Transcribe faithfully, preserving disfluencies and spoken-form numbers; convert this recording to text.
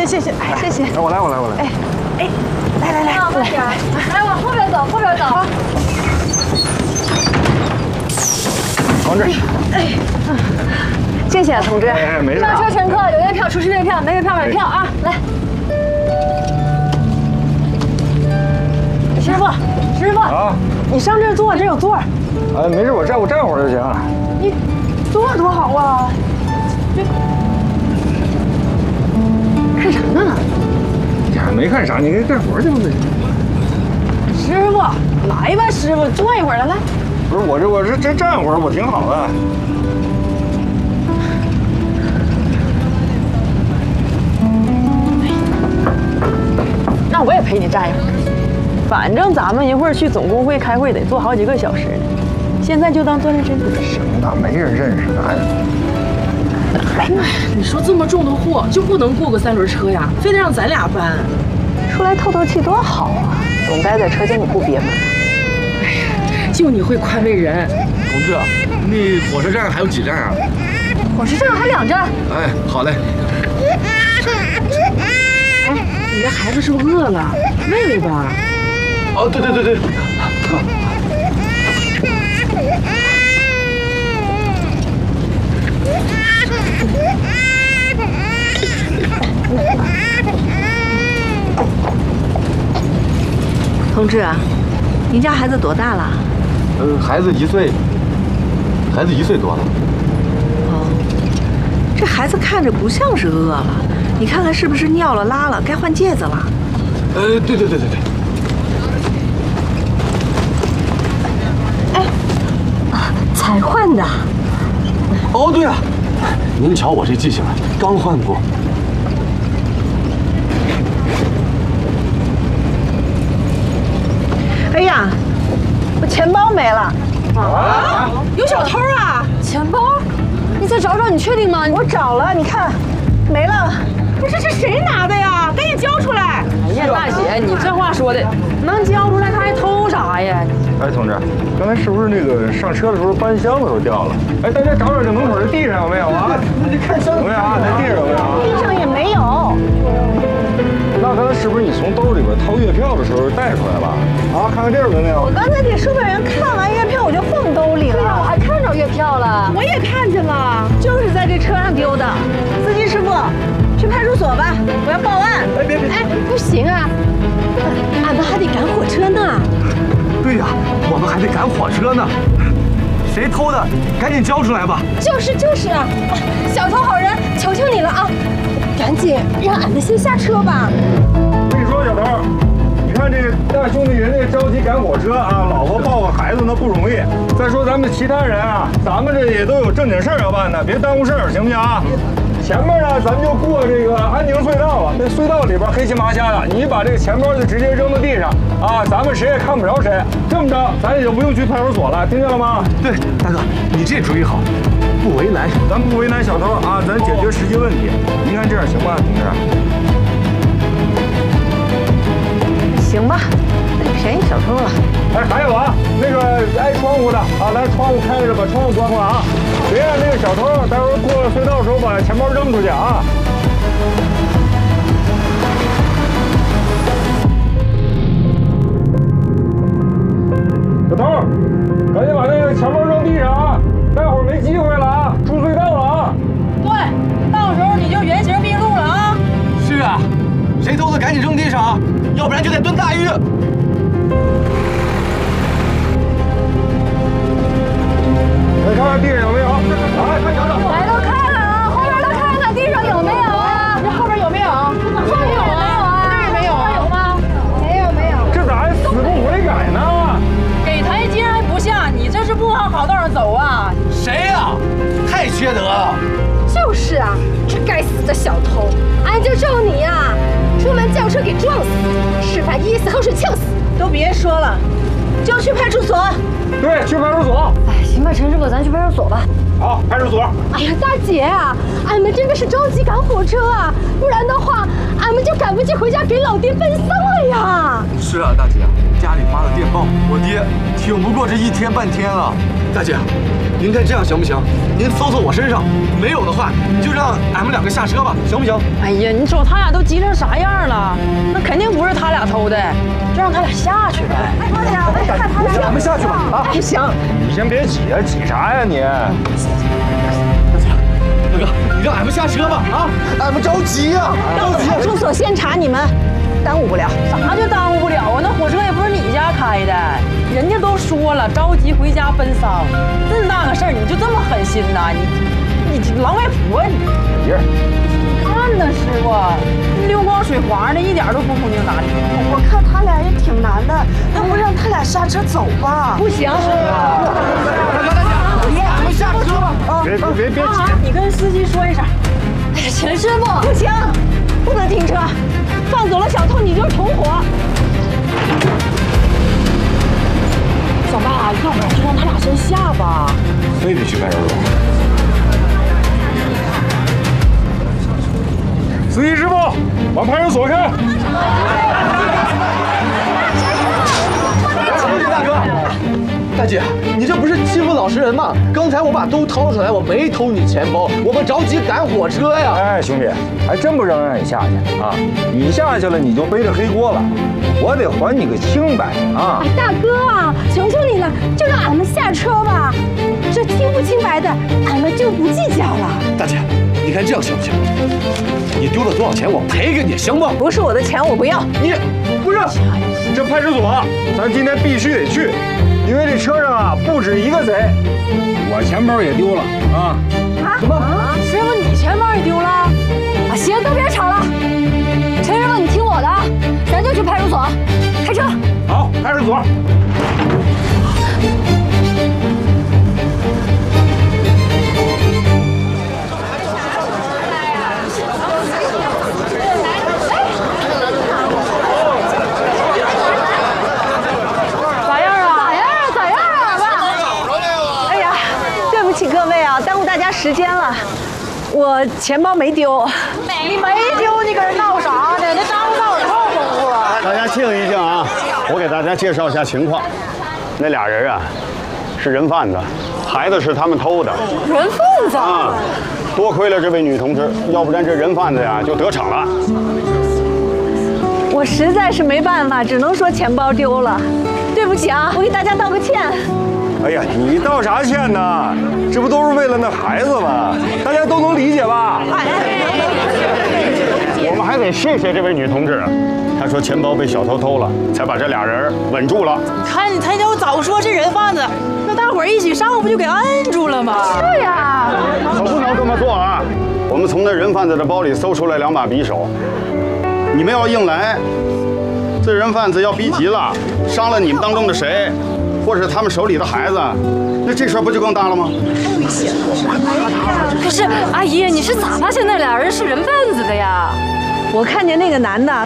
谢谢，哎，谢谢。 来，我来，我来，我来。 哎，哎，来来来， 慢点，来往后边走，后边走。 同志， 哎，谢谢啊，同志。 哎，没事。 上车乘客有月票出示月票，没月票买票啊！来，师傅，师傅啊， 你上这儿坐，这有座。 哎，没事，我站我站会儿就行。 你坐多好啊！这看啥呢？ 呀，没看啥，你给干活去吧。 师傅，来吧，师傅，坐一会儿来来。 不是我这我这这站会儿我挺好的。 那我也陪你站一会儿，反正咱们一会儿去总工会开会得坐好几个小时呢。现在就当锻炼身体。 行了，没人认识咱。 哎， 你说这么重的货就不能雇个三轮车呀？非得让咱俩搬？ 出来透透气多好啊！总待在车间里不憋闷。 哎呀，就你会宽慰人。 同志，那火车站还有几站啊？ 火车站还两站。 哎，好嘞。 哎，你这孩子是不是饿了？喂喂吧。 哦，对对对对。 同志啊，您家孩子多大了？ 呃，孩子一岁，孩子一岁多了。 哦，这孩子看着不像是饿了，你看看是不是尿了拉了，该换戒指了？ 呃，对对对对对。 哎，才换的。 哦，对了，您瞧我这记性啊，刚换过。 哎呀，我钱包没了！ 啊？有小偷啊？ 钱包？你再找找，你确定吗？ 我找了，你看，没了。 不是，这谁拿的呀？赶紧交出来！ 哎呀，大姐，你这话说的，能交出来他还偷啥呀？ 哎，同志，刚才是不是那个上车的时候搬箱的时候掉了？哎，大家找找这门口这地上有没有啊？你看箱有没有啊？那地上有没有啊？ 地上也没有。 那刚才是不是你从兜里边掏月票的时候带出来了？啊，看看这儿有没有？ 我刚才给售票员看完月票，我就放兜里了。 对呀，我还看着月票了。 我也看见了， 就是在这车上丢的。司机师傅，去派出所吧，我要报案。 哎，别别！ 哎，不行啊，俺们还得赶火车呢。 对呀，我们还得赶火车呢。谁偷的？赶紧交出来吧！ 就是就是啊，小偷好人，求求你了啊！赶紧让俺们先下车吧。 我跟你说，小偷，你看这大兄弟人家着急赶火车啊，老婆抱个孩子那不容易。再说咱们其他人啊，咱们这也都有正经事儿要办的，别耽误事儿，行不行啊？前面呢，咱们就过这个安宁隧道了。那隧道里边黑漆麻瞎的，你把这个钱包就直接扔到地上啊，咱们谁也看不着谁。这么着，咱也就不用去派出所了，听见了吗？ 对，大哥，你这主意好，不为难。 咱不为难小偷啊，咱解决实际问题。您看这样行吗，同志？ 行吧，那便宜小偷了。 哎，还有啊，那个挨窗户的啊，来窗户开着，把窗户关关啊，别让那个小偷待会儿过隧道的时候把钱包扔出去啊。小偷，赶紧把那个钱包扔地上啊，待会儿没机会了啊，出隧道了啊。 对，到时候你就原形毕露了啊。 是啊，谁偷的赶紧扔地上啊，要不然就得蹲大狱。 你看看地上有没有？来，快找找。 来，都看看啊，后边都看看地上有没有啊？ 这后边有没有？ 后面有没有啊？ 这儿也没有啊。 有吗？没有没有。 这咋还死不悔改呢？ 给台阶还不下，你这是不往好道上走啊！ 谁呀？太缺德了！ 就是啊，这该死的小偷，俺就咒你呀、啊，出门轿车给撞死，吃饭噎死，喝水呛死。 都别说了，就去派出所。 对，去派出所。 哎，行吧，陈师傅，咱去派出所吧。 好，派出所。 哎呀，大姐啊，俺们真的是着急赶火车啊，不然的话，俺们就赶不及回家给老爹奔丧了呀。 是啊，大姐，家里发了电报，我爹挺不过这一天半天了。大姐， 您看这样行不行？您搜搜我身上，没有的话，就让俺们两个下车吧，行不行？ 哎呀，你说他俩都急成啥样了？那肯定不是他俩偷的，就让他俩下去呗。 哎，快点，哎，看他俩。 咱们下去吧。啊， 不行， 你先别挤啊，挤啥呀你？ 大哥，你让俺们下车吧。啊，俺们着急呀、啊，着急、啊。 派出所先查你们，耽误不了。 啥就耽误不了啊？那火车也不是你家开的，人家都说了着急回家奔丧，这么大个事儿你就这么狠心呐？你你狼外婆你！ 别人， 你看呢，师傅，溜光水滑的，一点都不空情哪里。 我看他俩也挺难的，要不让他俩下车走吧？ 不行， 大哥大姐，让俺们下车吧。啊， 别别别别挤！ 你跟司机说一声。 哎呀，陈师傅，不行，不能停车，放走了小偷你就是同伙。 小爸，要不然就让他俩先下吧。 非得去派出所。司机师傅，往派出所看。 大哥，大姐，你这不是欺负老实人吗？刚才我把兜掏出来，我没偷你钱包，我们着急赶火车呀。 哎，兄弟，还真不让让你下去啊！你下去了，你就背着黑锅了，我得还你个清白啊！ 哎，大哥啊，求求你了，就让俺们下车吧。这清不清白的，俺们就不计较了。 大姐，你看这样行不行？你丢了多少钱，我赔给你，行吗？ 不是我的钱，我不要。 你不是这派出所，咱今天必须得去，因为这车上啊不止一个贼，我钱包也丢了啊！ 什么？ 师傅，你钱包也丢了？ 啊，行，都别吵了。陈师傅，你听我的，咱就去派出所，开车。 好，派出所。 咋样啊？ 咋样啊？咋样啊，爸？哎呀，对不起各位啊，耽误大家时间了。我钱包没丢。 你没丢，你搁这闹啥呢？那耽误到我后功夫了。 大家静一静啊！我给大家介绍一下情况。那俩人啊，是人贩子，孩子是他们偷的。 人贩子啊！多亏了这位女同志，要不然这人贩子呀就得逞了。 我实在是没办法，只能说钱包丢了。对不起啊，我给大家道个歉。 哎呀，你道啥歉呢？这不都是为了那孩子吗？大家都能理解吧？ 我们还得谢谢这位女同志，她说钱包被小偷偷了，才把这俩人稳住了。 看你，他要早说是人贩子，那大伙儿一起上不就给摁住了吗？ 是呀， 可不能这么做啊！我们从那人贩子的包里搜出来两把匕首，你们要硬来，这人贩子要逼急了，伤了你们当中的谁，或者是他们手里的孩子，那这事儿不就更大了吗？ 可是阿姨，你是咋发现那俩人是人贩子的呀？我看见那个男的